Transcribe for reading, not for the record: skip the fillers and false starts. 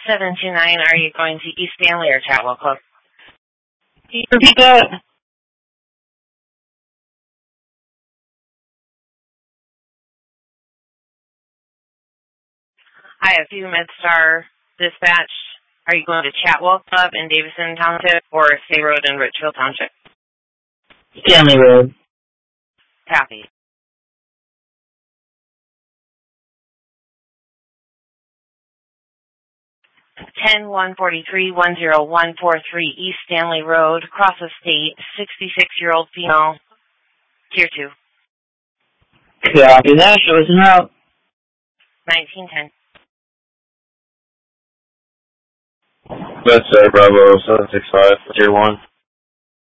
729, are you going to East Stanley or Chatwell Club? Can you repeat that? I have 2 MedStar dispatch. Are you going to Chatwell Club in Davison Township or State Road in Richfield Township? Stanley Road. Copy. Ten 143-10143 East Stanley Road, across the state, 66-year-old female, Tier 2. Copy that. Show us en route. 1910. MedStar Bravo 765, Tier 1.